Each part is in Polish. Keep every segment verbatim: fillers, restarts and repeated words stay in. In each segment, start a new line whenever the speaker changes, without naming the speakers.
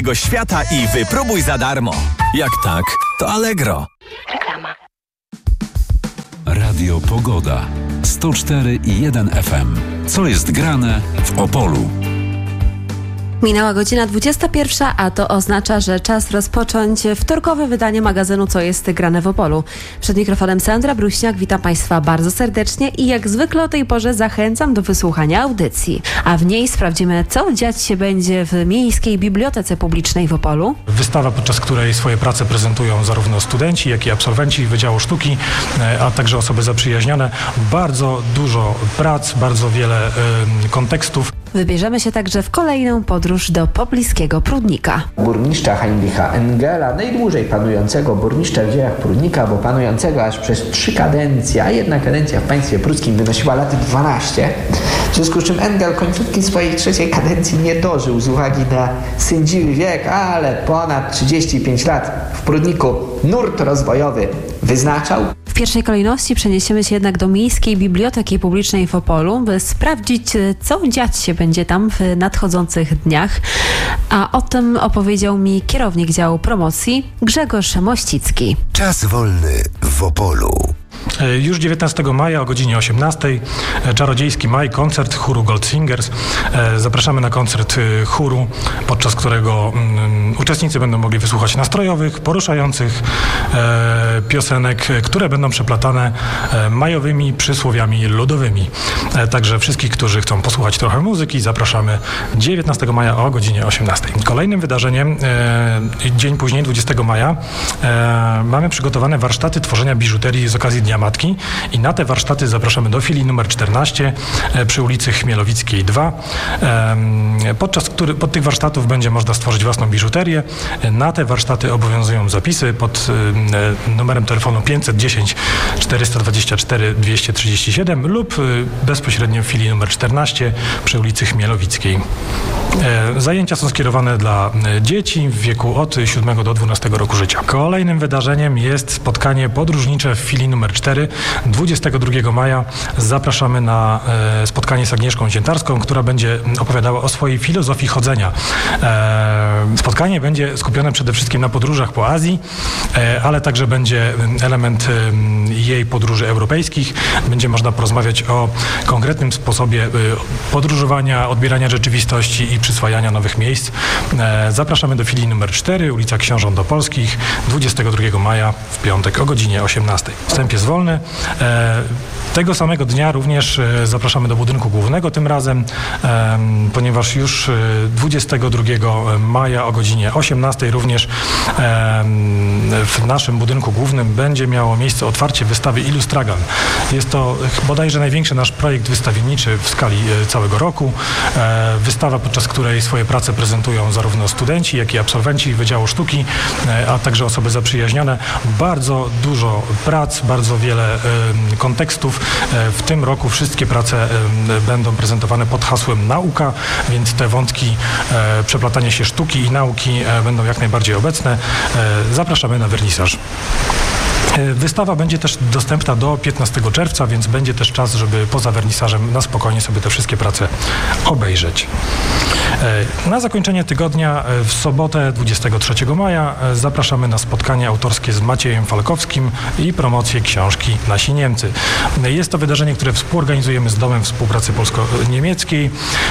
Go świata i wypróbuj za darmo. Jak tak, to Allegro.
Reklama.
Radio Pogoda. sto cztery i jeden F M. Co jest grane w Opolu?
Minęła godzina dwudziesta pierwsza, a to oznacza, że czas rozpocząć wtorkowe wydanie magazynu Co jest grane w Opolu. Przed mikrofonem Sandra Bruśniak, witam Państwa bardzo serdecznie i jak zwykle o tej porze zachęcam do wysłuchania audycji. A w niej sprawdzimy, co dziać się będzie w Miejskiej Bibliotece Publicznej w Opolu.
Wystawa, podczas której swoje prace prezentują zarówno studenci, jak i absolwenci Wydziału Sztuki, a także osoby zaprzyjaźnione. Bardzo dużo prac, bardzo wiele y, kontekstów.
Wybierzemy się także w kolejną podróż do pobliskiego Prudnika.
Burmistrza Heinricha Engela, najdłużej panującego burmistrza w dziejach Prudnika, bo panującego aż przez trzy kadencje, a jedna kadencja w państwie pruskim wynosiła lat dwanaście. W związku z czym Engel końcówki swojej trzeciej kadencji nie dożył z uwagi na sędziwy wiek, ale ponad trzydzieści pięć lat w Prudniku nurt rozwojowy wyznaczał.
W pierwszej kolejności przeniesiemy się jednak do Miejskiej Biblioteki Publicznej w Opolu, by sprawdzić, co dziać się będzie tam w nadchodzących dniach. A o tym opowiedział mi kierownik działu promocji Grzegorz Mościcki.
Czas wolny w Opolu.
Już dziewiętnastego maja o godzinie osiemnastej Czarodziejski Maj, koncert chóru Goldsingers. Zapraszamy na koncert chóru, podczas którego um, uczestnicy będą mogli wysłuchać nastrojowych, poruszających e, piosenek, które będą przeplatane e, majowymi przysłowiami ludowymi. E, także wszystkich, którzy chcą posłuchać trochę muzyki, zapraszamy dziewiętnastego maja o godzinie osiemnastej. Kolejnym wydarzeniem, e, dzień później, dwudziestego maja, e, mamy przygotowane warsztaty tworzenia biżuterii z okazji Dnia Matki i na te warsztaty zapraszamy do filii numer czternaście przy ulicy Chmielowickiej dwa. Podczas który, pod tych warsztatów będzie można stworzyć własną biżuterię. Na te warsztaty obowiązują zapisy pod numerem telefonu pięćset dziesięć czterysta dwadzieścia cztery dwieście trzydzieści siedem lub bezpośrednio w filii numer czternaście przy ulicy Chmielowickiej. Zajęcia są skierowane dla dzieci w wieku od siódmego do dwunastego roku życia. Kolejnym wydarzeniem jest spotkanie podróżnicze w filii numer cztery. dwudziestego drugiego maja zapraszamy na e, spotkanie z Agnieszką Ziętarską, która będzie opowiadała o swojej filozofii chodzenia. E, spotkanie będzie skupione przede wszystkim na podróżach po Azji, e, ale także będzie element e, jej podróży europejskich. Będzie można porozmawiać o konkretnym sposobie e, podróżowania, odbierania rzeczywistości i przyswajania nowych miejsc. E, zapraszamy do filii numer cztery, ulica Książąt Opolskich, dwudziestego drugiego maja w piątek o godzinie osiemnastej. Wstęp jest wolny. E, tego samego dnia również e, zapraszamy do budynku głównego tym razem, e, ponieważ już e, dwudziestego drugiego maja o godzinie osiemnastej również e, w naszym budynku głównym będzie miało miejsce otwarcie wystawy Illustragan. Jest to bodajże największy nasz projekt wystawienniczy w skali e, całego roku. E, wystawa, podczas której swoje prace prezentują zarówno studenci, jak i absolwenci Wydziału Sztuki, e, a także osoby zaprzyjaźnione. Bardzo dużo prac, bardzo wiele y, kontekstów. Y, w tym roku wszystkie prace y, będą prezentowane pod hasłem nauka, więc te wątki y, przeplatania się sztuki i nauki y, będą jak najbardziej obecne. Y, zapraszamy na wernisaż. Wystawa będzie też dostępna do piętnastego czerwca, więc będzie też czas, żeby poza wernisażem na spokojnie sobie te wszystkie prace obejrzeć. Na zakończenie tygodnia w sobotę dwudziestego trzeciego maja zapraszamy na spotkanie autorskie z Maciejem Falkowskim i promocję książki Nasi Niemcy. Jest to wydarzenie, które współorganizujemy z Domem Współpracy Polsko-Niemieckiej.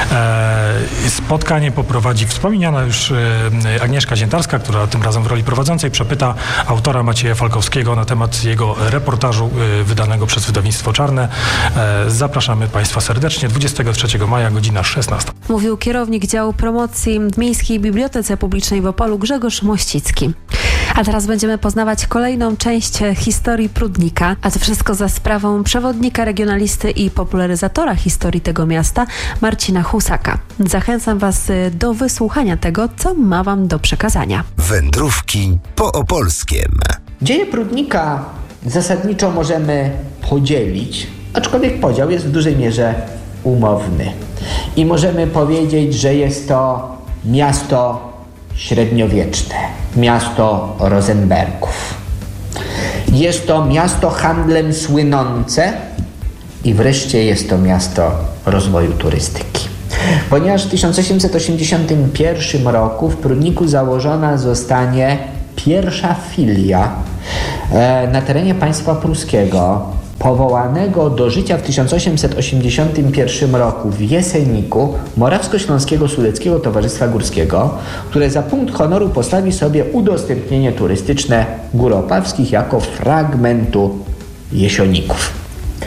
Spotkanie poprowadzi wspomniana już Agnieszka Ziętarska, która tym razem w roli prowadzącej przepyta autora Macieja Falkowskiego na temat jego reportażu wydanego przez wydawnictwo Czarne. Zapraszamy Państwa serdecznie. dwudziestego trzeciego maja, godzina szesnasta.
Mówił kierownik działu promocji w Miejskiej Bibliotece Publicznej w Opolu Grzegorz Mościcki. A teraz będziemy poznawać kolejną część historii Prudnika, a to wszystko za sprawą przewodnika, regionalisty i popularyzatora historii tego miasta Marcina Husaka. Zachęcam Was do wysłuchania tego, co ma Wam do przekazania.
Wędrówki po opolskiem.
Dzieje Prudnika zasadniczo możemy podzielić, aczkolwiek podział jest w dużej mierze umowny. I możemy powiedzieć, że jest to miasto średniowieczne, miasto Rosenbergów. Jest to miasto handlem słynące i wreszcie jest to miasto rozwoju turystyki. Ponieważ w tysiąc osiemset osiemdziesiątym pierwszym roku w Prudniku założona zostanie pierwsza filia e, na terenie państwa pruskiego, powołanego do życia w tysiąc osiemset osiemdziesiątym pierwszym roku w Jeseniku Morawsko-Śląskiego Sudeckiego Towarzystwa Górskiego, które za punkt honoru postawi sobie udostępnienie turystyczne Gór Opawskich jako fragmentu Jesieników.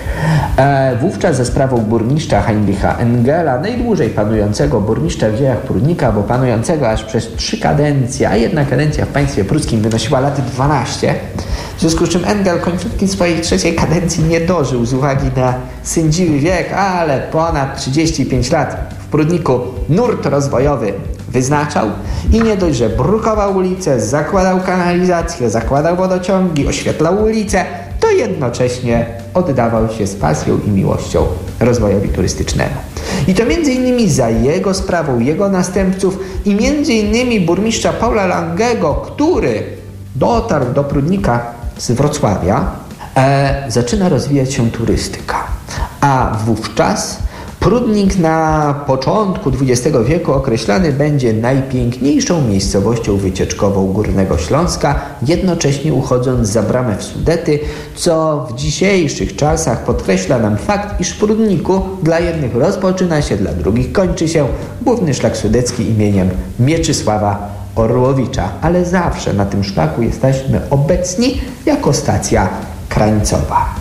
E, wówczas za sprawą burmistrza Heinricha Engela, najdłużej panującego burmistrza w dziejach Prudnika, bo panującego aż przez trzy kadencje, a jedna kadencja w państwie pruskim wynosiła lat dwanaście, w związku z czym Engel końcówki swojej trzeciej kadencji nie dożył z uwagi na sędziwy wiek, ale ponad trzydzieści pięć lat w Prudniku nurt rozwojowy wyznaczał i nie dość, że brukował ulice, zakładał kanalizację, zakładał wodociągi, oświetlał ulice, to jednocześnie oddawał się z pasją i miłością rozwojowi turystycznemu. I to między innymi za jego sprawą, jego następców i między innymi burmistrza Paula Langego, który dotarł do Prudnika z Wrocławia, e, zaczyna rozwijać się turystyka. A wówczas Prudnik na początku dwudziestego wieku określany będzie najpiękniejszą miejscowością wycieczkową Górnego Śląska, jednocześnie uchodząc za bramę w Sudety, co w dzisiejszych czasach podkreśla nam fakt, iż w Prudniku dla jednych rozpoczyna się, dla drugich kończy się główny szlak sudecki imieniem Mieczysława Orłowicza, ale zawsze na tym szlaku jesteśmy obecni jako stacja krańcowa.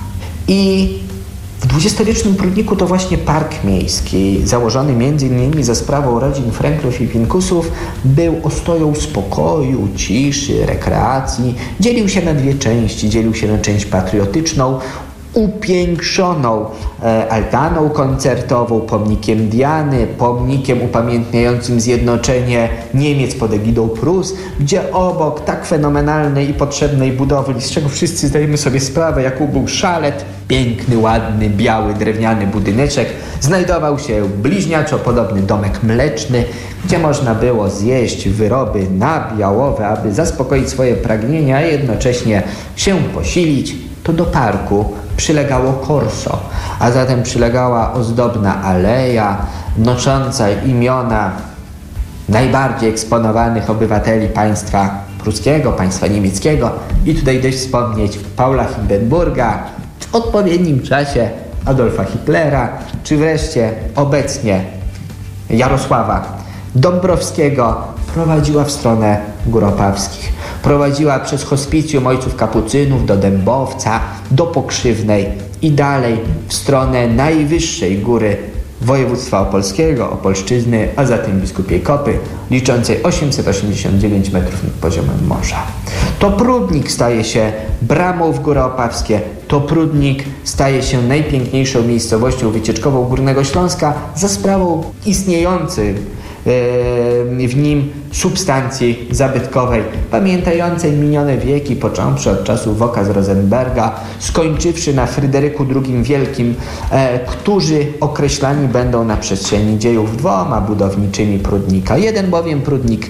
I w dwudziestowiecznym Prudniku to właśnie Park Miejski, założony między innymi za sprawą rodzin Frenklów i Pinkusów, był ostoją spokoju, ciszy, rekreacji. Dzielił się na dwie części. Dzielił się na część patriotyczną, upiększoną e, altaną koncertową, pomnikiem Diany, pomnikiem upamiętniającym zjednoczenie Niemiec pod egidą Prus, gdzie obok tak fenomenalnej i potrzebnej budowli, z czego wszyscy zdajemy sobie sprawę, jaką był szalet, piękny, ładny, biały, drewniany budyneczek, znajdował się bliźniaczo podobny domek mleczny, gdzie można było zjeść wyroby nabiałowe, aby zaspokoić swoje pragnienia, a jednocześnie się posilić. To do parku przylegało korso, a zatem przylegała ozdobna aleja nosząca imiona najbardziej eksponowanych obywateli państwa pruskiego, państwa niemieckiego i tutaj dość wspomnieć Paula Hindenburga, w odpowiednim czasie Adolfa Hitlera, czy wreszcie obecnie Jarosława Dąbrowskiego. Prowadziła w stronę Gór Opawskich. Prowadziła przez hospicjum ojców kapucynów do Dębowca, do Pokrzywnej i dalej w stronę najwyższej góry województwa opolskiego, Opolszczyzny, a zatem Biskupiej Kopy, liczącej osiemset osiemdziesiąt dziewięć metrów nad poziomem morza. To Prudnik staje się bramą w Góry Opawskie, to Prudnik staje się najpiękniejszą miejscowością wycieczkową Górnego Śląska za sprawą istniejącej w nim substancji zabytkowej, pamiętającej minione wieki, począwszy od czasów Woka z Rosenberga, skończywszy na Fryderyku drugim Wielkim, e, którzy określani będą na przestrzeni dziejów dwoma budowniczymi Prudnika. Jeden bowiem Prudnik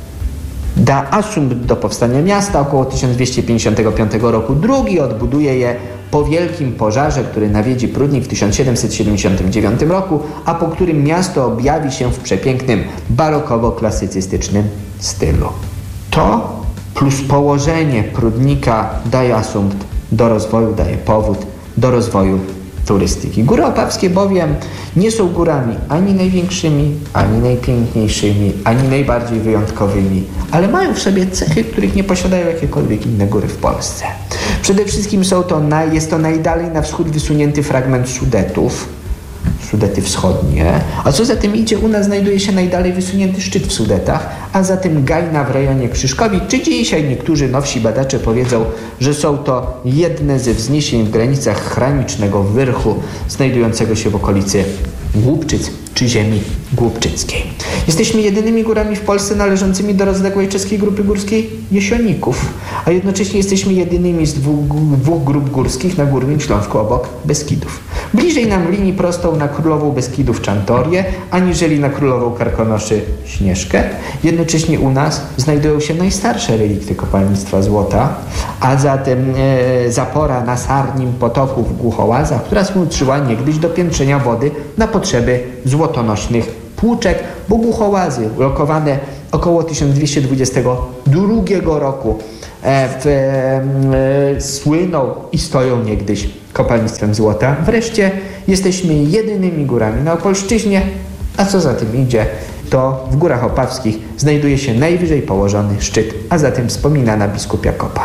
da asumpt do powstania miasta około tysiąc dwieście pięćdziesiątego piątego roku, drugi odbuduje je po wielkim pożarze, który nawiedzi Prudnik w tysiąc siedemset siedemdziesiątym dziewiątym roku, a po którym miasto objawi się w przepięknym, barokowo-klasycystycznym stylu. To plus położenie Prudnika daje asumpt do rozwoju, daje powód do rozwoju turystyki. Góry Opawskie bowiem nie są górami ani największymi, ani najpiękniejszymi, ani najbardziej wyjątkowymi, ale mają w sobie cechy, których nie posiadają jakiekolwiek inne góry w Polsce. Przede wszystkim są to, jest to najdalej na wschód wysunięty fragment Sudetów, Sudety Wschodnie, a co za tym idzie, u nas znajduje się najdalej wysunięty szczyt w Sudetach, a zatem Gajna w rejonie Krzyżkowic, czy dzisiaj niektórzy nowsi badacze powiedzą, że są to jedne ze wzniesień w granicach chramicznego Wyrchu, znajdującego się w okolicy Głubczyc czy ziemi głubczyckiej. Jesteśmy jedynymi górami w Polsce należącymi do rozległej czeskiej grupy górskiej Jesieników, a jednocześnie jesteśmy jedynymi z dwóch, dwóch grup górskich na Górnym Śląsku obok Beskidów. Bliżej nam linii prostą na Królową Beskidów Czantorię, aniżeli na Królową Karkonoszy Śnieżkę. Jednocześnie u nas znajdują się najstarsze relikty kopalnictwa złota, a zatem e, zapora na Sarnim potoku w Głuchołazach, która służyła niegdyś do piętrzenia wody na potrzeby złotonośnych Tłuczek, Boguchołazy, lokowane około tysiąc dwieście dwudziestego drugiego roku. E, w, e, słyną i stoją niegdyś kopalnictwem złota. Wreszcie jesteśmy jedynymi górami na Opolszczyźnie, a co za tym idzie, to w Górach Opawskich znajduje się najwyżej położony szczyt, a zatem wspominana Biskupia Kopa.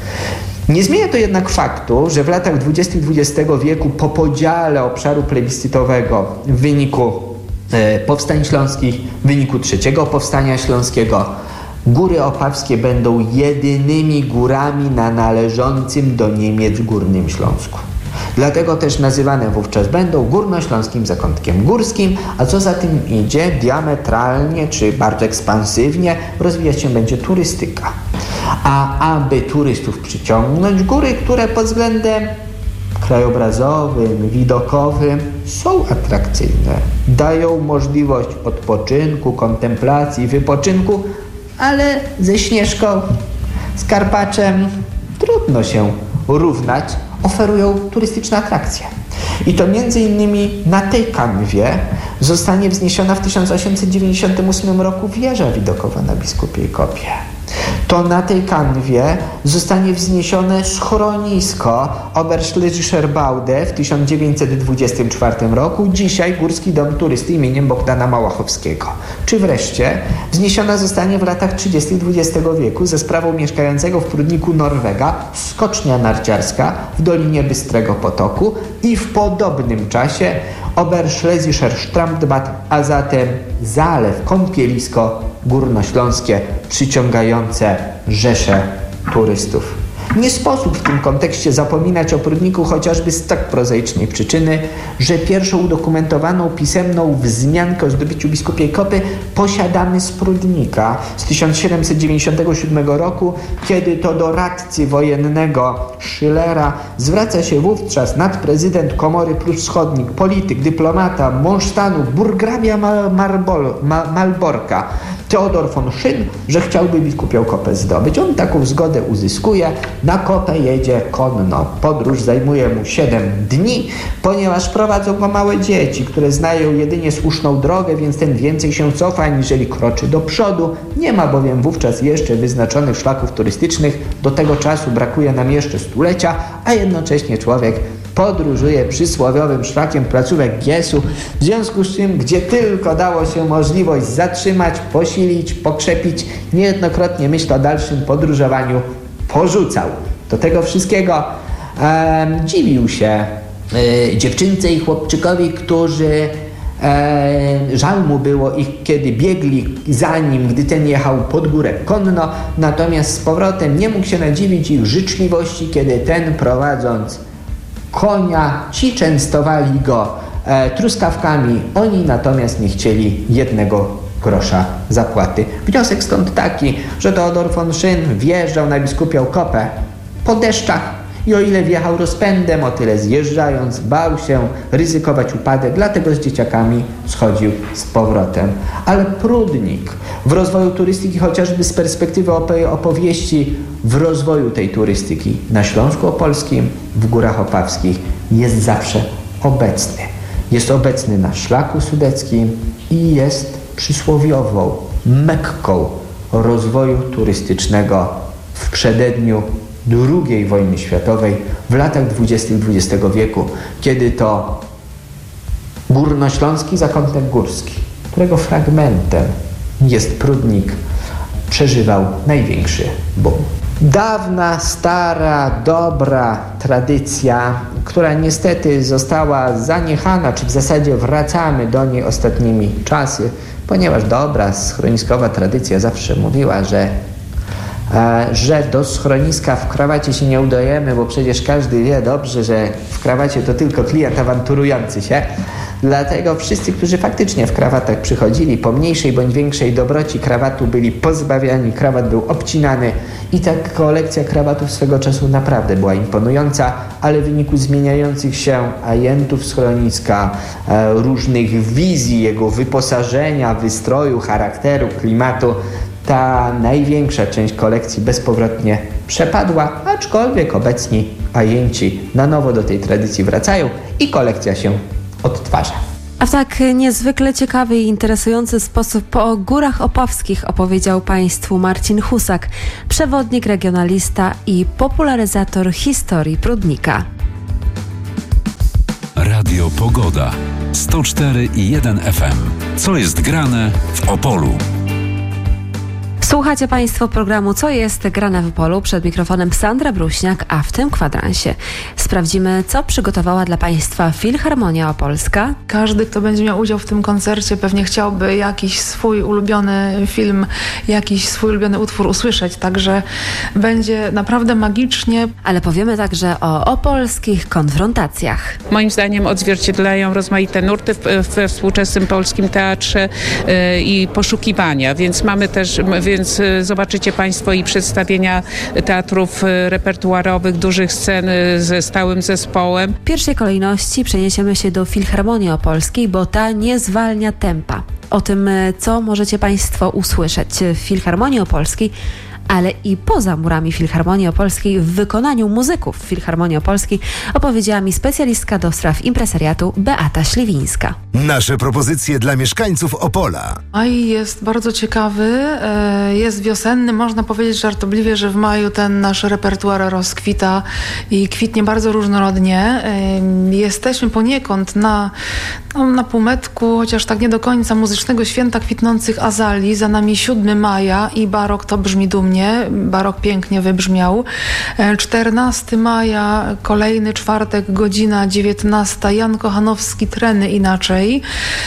Nie zmienia to jednak faktu, że w latach dwudziestych dwudziestego wieku po podziale obszaru plebiscytowego w wyniku e, powstań śląskich, w wyniku trzeciego powstania śląskiego, Góry Opawskie będą jedynymi górami na należącym do Niemiec Górnym Śląsku. Dlatego też nazywane wówczas będą Górnośląskim Zakątkiem Górskim, a co za tym idzie, diametralnie czy bardzo ekspansywnie rozwijać się będzie turystyka. A aby turystów przyciągnąć, góry, które pod względem krajobrazowym, widokowym są atrakcyjne, dają możliwość odpoczynku, kontemplacji, wypoczynku, ale ze Śnieżką, z Karpaczem trudno się równać, oferują turystyczne atrakcje. I to między innymi na tej kanwie zostanie wzniesiona w tysiąc osiemset dziewięćdziesiątym ósmym roku wieża widokowa na Biskupiej Kopie. To na tej kanwie zostanie wzniesione schronisko Oberschlesischer Baude w tysiąc dziewięćset dwudziestym czwartym roku, dzisiaj Górski Dom Turysty imieniem Bogdana Małachowskiego. Czy wreszcie wzniesiona zostanie w latach trzydziestych dwudziestego wieku ze sprawą mieszkającego w Prudniku Norwega skocznia narciarska w Dolinie Bystrego Potoku i w podobnym czasie Oberschlesischer Strandbad, a zatem zalew, kąpielisko górnośląskie przyciągające rzesze turystów. Nie sposób w tym kontekście zapominać o Prudniku chociażby z tak prozaicznej przyczyny, że pierwszą udokumentowaną pisemną wzmiankę o zdobyciu Biskupiej Kopy posiadamy z Prudnika z tysiąc siedemset dziewięćdziesiątego siódmego roku, kiedy to do radcy wojennego Schillera zwraca się wówczas nadprezydent Komory Prus Wschodnich, polityk, dyplomata, mąż stanu, burgrabia Mal- Marbol- Ma- Malborka, Teodor von Szyn, że chciałby Biskupią Kopę zdobyć. On taką zgodę uzyskuje, na Kopę jedzie konno. Podróż zajmuje mu siedem dni, ponieważ prowadzą go małe dzieci, które znają jedynie słuszną drogę, więc ten więcej się cofa, aniżeli kroczy do przodu. Nie ma bowiem wówczas jeszcze wyznaczonych szlaków turystycznych. Do tego czasu brakuje nam jeszcze stulecia, a jednocześnie człowiek podróżuje przysłowiowym szlakiem placówek Giesu, w związku z czym, gdzie tylko dało się możliwość zatrzymać, posilić, pokrzepić, niejednokrotnie myśl o dalszym podróżowaniu porzucał. Do tego wszystkiego e, dziwił się e, dziewczynce i chłopczykowi, którzy e, żal mu było ich, kiedy biegli za nim, gdy ten jechał pod górę konno, natomiast z powrotem nie mógł się nadziwić ich życzliwości, kiedy ten, prowadząc konia, ci częstowali go e, truskawkami, oni natomiast nie chcieli jednego grosza zapłaty. Wniosek stąd taki, że Teodor von Szyn wjeżdżał na Biskupią Kopę po deszczach i o ile wjechał rozpędem, o tyle zjeżdżając bał się ryzykować upadek, dlatego z dzieciakami schodził z powrotem. Ale Prudnik w rozwoju turystyki, chociażby z perspektywy opowieści w rozwoju tej turystyki na Śląsku Opolskim, w Górach Opawskich jest zawsze obecny. Jest obecny na Szlaku Sudeckim i jest przysłowiową Mekką rozwoju turystycznego w przededniu drugiej wojny światowej w latach dwudziestych dwudziestego wieku, kiedy to Górnośląski Zakątek Górski, którego fragmentem jest Prudnik, przeżywał największy boom. Dawna, stara, dobra tradycja, która niestety została zaniechana, czy w zasadzie wracamy do niej ostatnimi czasy, ponieważ dobra, schroniskowa tradycja zawsze mówiła, że e, że do schroniska w krawacie się nie udajemy, bo przecież każdy wie dobrze, że w krawacie to tylko klient awanturujący się. Dlatego wszyscy, którzy faktycznie w krawatach przychodzili, po mniejszej bądź większej dobroci krawatu byli pozbawiani, krawat był obcinany i ta kolekcja krawatów swego czasu naprawdę była imponująca, ale w wyniku zmieniających się ajentów schroniska, e, różnych wizji jego wyposażenia, wystroju, charakteru, klimatu, ta największa część kolekcji bezpowrotnie przepadła, aczkolwiek obecni ajenci na nowo do tej tradycji wracają i kolekcja się odtwarza.
A w tak niezwykle ciekawy i interesujący sposób o Górach Opawskich opowiedział Państwu Marcin Husak, przewodnik, regionalista i popularyzator historii Prudnika.
Radio Pogoda. sto cztery i jeden F M. Co jest grane w Opolu?
Słuchacie Państwo programu Co jest grane w Opolu? Przed mikrofonem Sandra Bruśniak, a w tym kwadransie sprawdzimy, co przygotowała dla Państwa Filharmonia Opolska.
Każdy, kto będzie miał udział w tym koncercie, pewnie chciałby jakiś swój ulubiony film, jakiś swój ulubiony utwór usłyszeć, także będzie naprawdę magicznie.
Ale powiemy także o opolskich konfrontacjach.
Moim zdaniem odzwierciedlają rozmaite nurty we współczesnym polskim teatrze yy, i poszukiwania, więc mamy też... Więc zobaczycie Państwo i przedstawienia teatrów repertuarowych, dużych scen ze stałym zespołem.
W pierwszej kolejności przeniesiemy się do Filharmonii Opolskiej, bo ta nie zwalnia tempa. O tym, co możecie Państwo usłyszeć w Filharmonii Opolskiej, ale i poza murami Filharmonii Opolskiej w wykonaniu muzyków Filharmonii Opolskiej opowiedziała mi specjalistka do spraw impresariatu Beata Śliwińska.
Nasze propozycje dla mieszkańców Opola.
Maj jest bardzo ciekawy, jest wiosenny. Można powiedzieć żartobliwie, że w maju ten nasz repertuar rozkwita i kwitnie bardzo różnorodnie. Jesteśmy poniekąd na, no, na półmetku, chociaż tak nie do końca, muzycznego święta kwitnących azalii. Za nami siódmego maja i barok to brzmi dumnie. Barok pięknie wybrzmiał. czternastego maja, kolejny czwartek, godzina dziewiętnasta. Jan Kochanowski, Treny inaczej.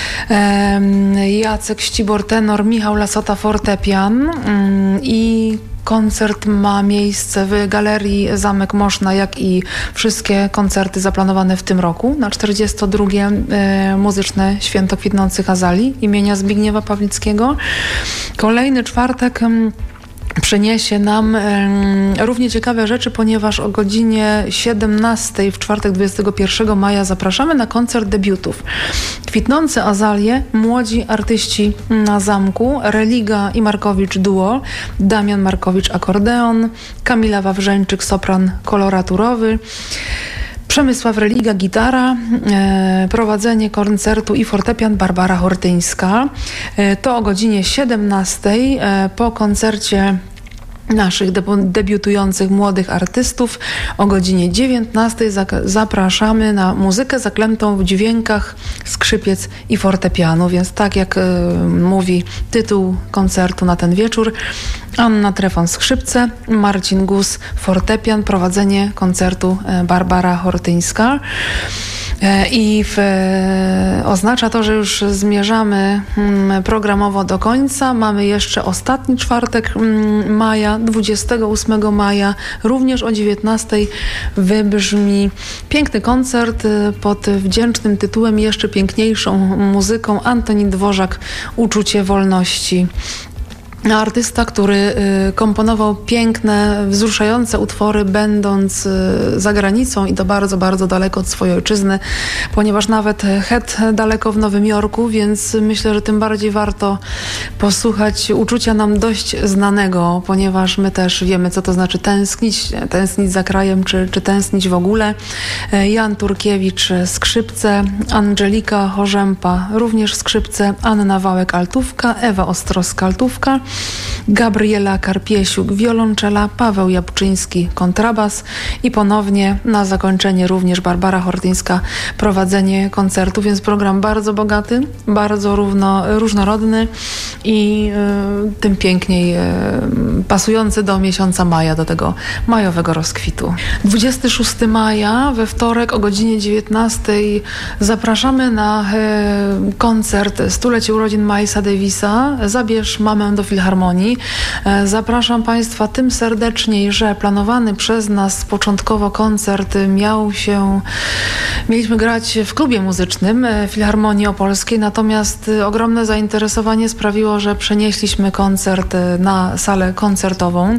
Jacek Ścibor, tenor, Michał Lasota, fortepian. I koncert ma miejsce w Galerii Zamek Moszna, jak i wszystkie koncerty zaplanowane w tym roku na czterdzieste drugie e, Muzyczne Święto Kwitnących Azalii imienia Zbigniewa Pawlickiego. Kolejny czwartek m, przyniesie nam e, równie ciekawe rzeczy, ponieważ o godzinie siedemnastej w czwartek dwudziestego pierwszego maja zapraszamy na koncert debiutów. Kwitnące azalie, młodzi artyści na zamku, Religa i Markowicz duo, Damian Markowicz akordeon, Kamila Wawrzeńczyk sopran koloraturowy, Przemysław Religa gitara, e, prowadzenie koncertu i fortepian Barbara Hortyńska. E, to o godzinie siedemnastej e, po koncercie naszych debiutujących młodych artystów o godzinie dziewiętnastej zapraszamy na muzykę zaklętą w dźwiękach skrzypiec i fortepianu, więc tak jak y, mówi tytuł koncertu na ten wieczór, Anna Trefon skrzypce, Marcin Gus fortepian, prowadzenie koncertu y, Barbara Hortyńska. I w, oznacza to, że już zmierzamy programowo do końca. Mamy jeszcze ostatni czwartek maja, dwudziestego ósmego maja, również o dziewiętnastej wybrzmi piękny koncert pod wdzięcznym tytułem, jeszcze piękniejszą muzyką, Antoni Dworzak, Uczucie wolności. Artysta, który y, komponował piękne, wzruszające utwory, będąc y, za granicą i to bardzo, bardzo daleko od swojej ojczyzny, ponieważ nawet het daleko w Nowym Jorku, więc myślę, że tym bardziej warto posłuchać uczucia nam dość znanego, ponieważ my też wiemy, co to znaczy tęsknić, tęsknić za krajem, czy, czy tęsknić w ogóle. Jan Turkiewicz skrzypce, Angelika Chorzępa również skrzypce, Anna Wałek altówka, Ewa Ostrowska altówka, Gabriela Karpiesiuk wiolonczela, Paweł Jabłczyński kontrabas i ponownie na zakończenie również Barbara Hortyńska prowadzenie koncertu, więc program bardzo bogaty, bardzo równo, różnorodny i y, tym piękniej y, pasujący do miesiąca maja, do tego majowego rozkwitu. dwudziestego szóstego maja we wtorek o godzinie dziewiętnastej zapraszamy na y, koncert stulecie urodzin Milesa Davisa. Zabierz mamę do Filharmonii. Zapraszam Państwa tym serdeczniej, że planowany przez nas początkowo koncert miał się, mieliśmy grać w klubie muzycznym Filharmonii Opolskiej, natomiast ogromne zainteresowanie sprawiło, że przenieśliśmy koncert na salę koncertową.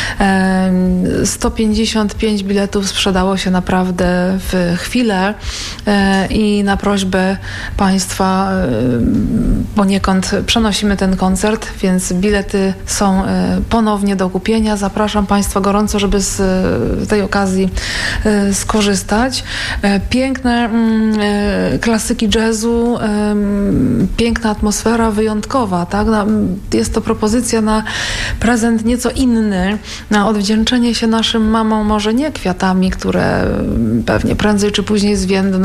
sto pięćdziesiąt pięć biletów sprzedało się naprawdę w chwilę i na prośbę Państwa poniekąd przenosimy ten koncert, więc bilet Bilety są ponownie do kupienia. Zapraszam Państwa gorąco, żeby z tej okazji skorzystać. Piękne klasyki jazzu, piękna atmosfera, wyjątkowa, tak? Jest to propozycja na prezent nieco inny, na odwdzięczenie się naszym mamom, może nie kwiatami, które pewnie prędzej czy później zwiędną,